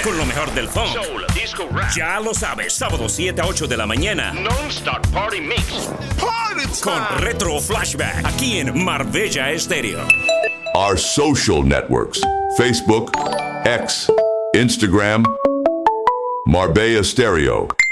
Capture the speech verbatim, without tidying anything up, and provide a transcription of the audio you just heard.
con lo mejor del funk, soul, disco, rap. Ya lo sabes, sábado siete a ocho de la mañana. Non-stop party mix. Party time. Con Retro Flashback, aquí en Marbella Estéreo. Our social networks: Facebook, X, Instagram, Marbella Stereo.